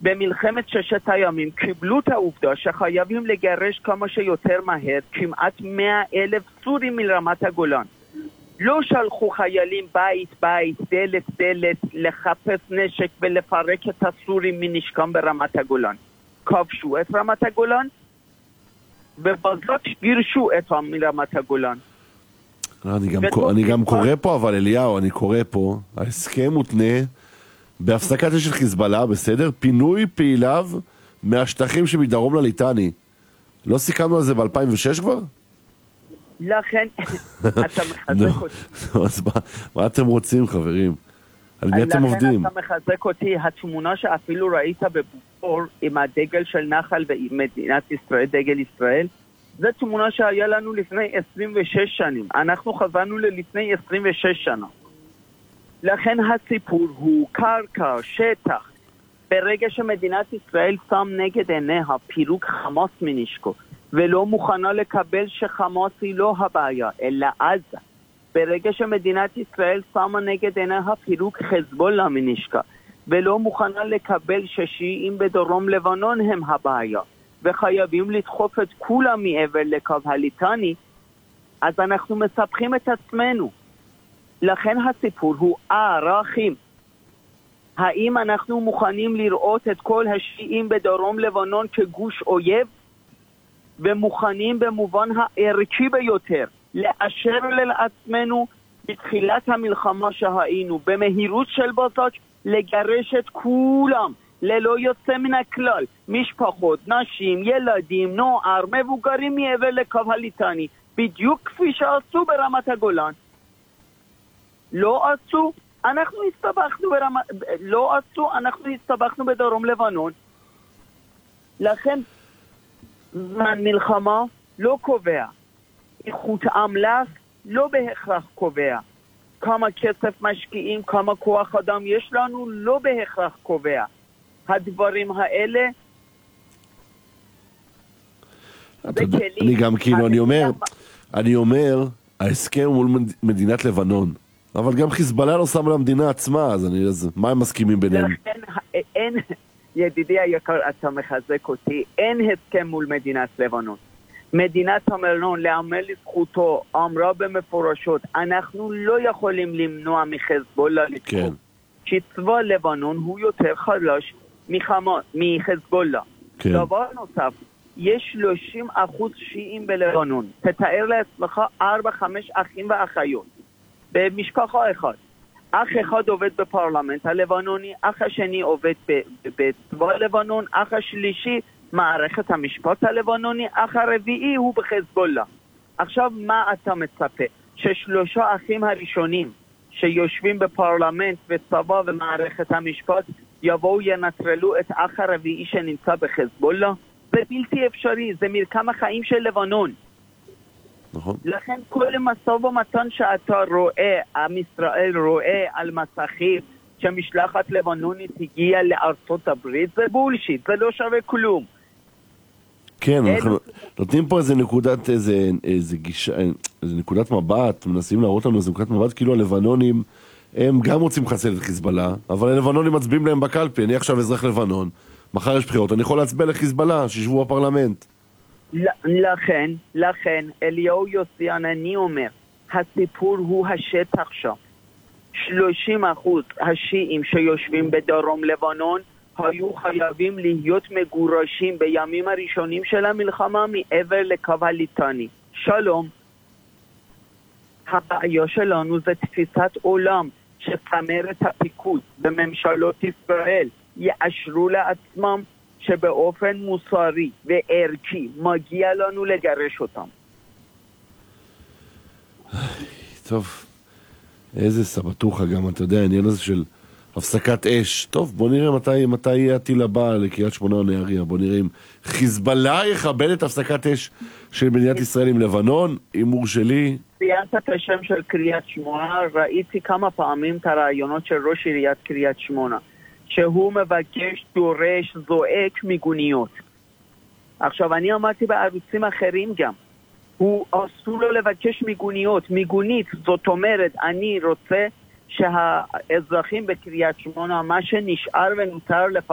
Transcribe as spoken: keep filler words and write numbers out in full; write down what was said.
במלחמת ששת הימים קיבלו את העובדה שחייבים לגרש כמה שיותר מהר כמעט מאה אלף סורים מרמת הגולן. לא שלחו חיילים בית בית, דלת דלת, לחפש נשק ולפרק את הסורים מנשקם ברמת הגולן. כבשו את רמת הגולן ובזאת גירשו אותם מרמת הגולן. אני גם, אני גם קורא פה, אבל אליהו, אני קורא פה, ההסכם מותנה בהפסקת של חיזבאללה, בסדר? פינוי פעיליו מהשטחים שמדרום לליטני. לא סיכמנו על זה ב-אלפיים ושש כבר? לכן, אתה מחזק אותי. אז מה אתם רוצים, חברים? על מי אתם עובדים? לכן אתה מחזק אותי. התמונה שאפילו ראית בבופור עם הדגל של נחל ומדינת ישראל, דגל ישראל, זו תמונה שהיה לנו לפני עשרים ושש שנים. אנחנו חזרנו ללפני עשרים ושש שנה. לכן הסיפור הוא קרקע, שטח. ברגע שמדינת ישראל שם נגד עיניה פירוק חמאס מנשקו, ולא מוכנה לקבל שחמאס היא לא הבעיה, אלא עזה. ברגע שמדינת ישראל שמה נגד עיניה פירוק חזבאללה מנשקה, ולא מוכנה לקבל ששיעים בדרום לבנון הם הבעיה, וחייבים לדחוף את כולם מעבר לקו הליטני, אז אנחנו מספחים את עצמנו. לכן הסיפור הוא ערכים. האם אנחנו מוכנים לראות את כל השיעים בדרום לבנון כגוש אויב? ומוכנים במובן הערכי ביותר לאשר לעצמנו בתחילת המלחמה שהיינו במהירות של בזק לגרש את כולם ללא יוצא מן הכלל, משפחות, נשים, ילדים, נוער, מבוגרים מעבר לקו הליטני, בדיוק כפי שעשו ברמת הגולן. לא עשו, אנחנו הסתבכנו ברמת, לא עשו, אנחנו הסתבכנו בדרום לבנון. לכן זמן מלחמה לא קובע, איכות אמל"ח לא בהכרח קובע, כמה כסף משקיעים, כמה כוח אדם יש לנו לא בהכרח קובע. הדברים האלה אני גם כאילו אני אומר אני אומר ההסכם מול מדינת לבנון, אבל גם חיזבאללה לא שם למדינה עצמה, אז אני אז מה הם מסכימים ביניהם? לכן אין, ידידי היקר, אתה מחזק אותי, אין הסכם מול מדינת לבנון. מדינת לבנון, לאמר לזכותו, אמרה במפורשות, אנחנו לא יכולים למנוע מחיזבאללה לתקוף. כן. שצבא לבנון הוא יותר חלש מחיזבאללה. כן. דבר נוסף, יש שלושים אחוז שיעים בלבנון. תתאר לעצמך ארבע חמש אחים ואחיות במשפחה אחת. אח אחד עובד בפרלמנט הלבנוני, אח השני עובד בצבא לבנון, אח השלישי מערכת המשפט הלבנוני, אח הרביעי הוא בחיזבאללה. עכשיו מה אתה מצפה? ששלושה אחים הראשונים שיושבים בפרלמנט וצבא ומערכת המשפט יבואו ינטרלו את אח הרביעי שנמצא בחיזבאללה? זה בלתי אפשרי, זה מרקם החיים של לבנון. נכון. לכן כל משא ומתן שאתה רואה, עם ישראל רואה על מסכים שמשלחת לבנונית הגיעה לארצות הברית, זה בולשיט, זה לא שווה כלום. כן, אנחנו נותנים פה איזה נקודת, איזה, איזה גישה, איזה נקודת מבט, מנסים להראות לנו איזה נקודת מבט, כאילו הלבנונים, הם גם רוצים לחסל את חיזבאללה, אבל הלבנונים מצביעים להם בקלפי, אני עכשיו אזרח לבנון, מחר יש בחירות, אני יכול להצביע לחיזבאללה, שישבו בפרלמנט. לכן, לכן, אליהו יוסיאן, אני אומר, הסיפור הוא השטח שם. שלושים אחוז השיעים שיושבים בדרום לבנון, היו חייבים להיות מגורשים בימים הראשונים של המלחמה מעבר לקו הליטני. שלום. הבעיה שלנו זה תפיסת עולם שצמרת הפיקוד בממשלות ישראל יאשרו לעצמם שבאופן מוסרי וערכי מגיע לנו לגרש אותם. טוב, איזה סבתוחה גם, אתה יודע, העניין הזה של הפסקת אש. טוב, בוא נראה מתי, מתי יהיה הטיל הבא לקריית שמונה או נהריה. בוא נראה אם חיזבאללה יכבד את הפסקת אש של מדינת ישראל עם לבנון, הימור שלי. ציינת את השם של קריית שמונה, ראיתי כמה פעמים את הרעיונות של ראש עיריית קריית שמונה, שהוא מבקש, דורש, זועק מיגוניות. עכשיו, אני אמרתי בערוצים אחרים גם, הוא אסור לו לבקש מיגוניות. מיגונית, זאת אומרת, אני רוצה שהאזרחים בקריית שמונה, מה שנשאר ונותר לפעמים,